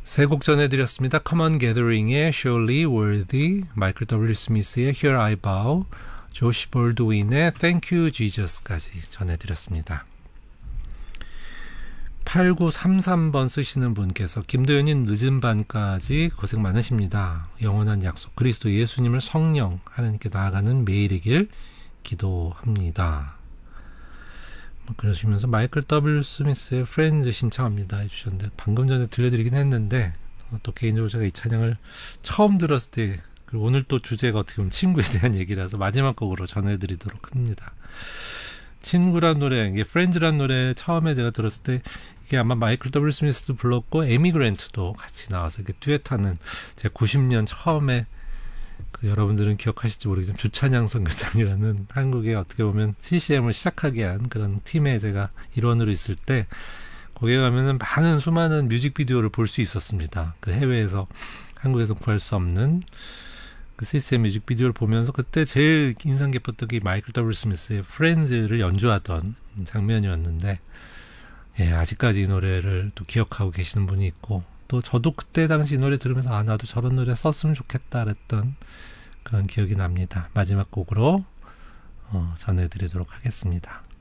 세 곡 전해드렸습니다. Common Gathering의 Surely Worthy, 마이클 W. 스미스의 Here I Bow, 조시 볼드윈의 Thank You Jesus까지 전해드렸습니다. 8933번 쓰시는 분께서 김도현님 늦은 밤까지 고생 많으십니다. 영원한 약속 그리스도 예수님을 성령 하나님께 나아가는 매일이길 기도합니다. 그러시면서 마이클 W. 스미스의 프렌즈 신청합니다 해주셨는데 방금 전에 들려드리긴 했는데 또 개인적으로 제가 이 찬양을 처음 들었을 때 그리고 오늘 또 주제가 어떻게 보면 친구에 대한 얘기라서 마지막 곡으로 전해드리도록 합니다. 친구란 노래, 이게 프렌즈란 노래 처음에 제가 들었을 때 이게 아마 마이클 W. 스미스도 불렀고 에미 그랜트도 같이 나와서 이렇게 듀엣하는 제가 90년 처음에 여러분들은 기억하실지 모르겠지만 주찬양 선교단이라는 한국에 어떻게 보면 CCM을 시작하게 한 그런 팀에 제가 일원으로 있을 때 거기에 가면은 많은 수많은 뮤직비디오를 볼 수 있었습니다. 그 해외에서 한국에서 구할 수 없는 그 CCM 뮤직비디오를 보면서 그때 제일 인상 깊었던 게 마이클 W. 스미스의 프렌즈를 연주하던 장면이었는데 예, 아직까지 이 노래를 또 기억하고 계시는 분이 있고 또 저도 그때 당시 이 노래 들으면서 아 나도 저런 노래 썼으면 좋겠다 그랬던 그런 기억이 납니다. 마지막 곡으로 전해드리도록 하겠습니다.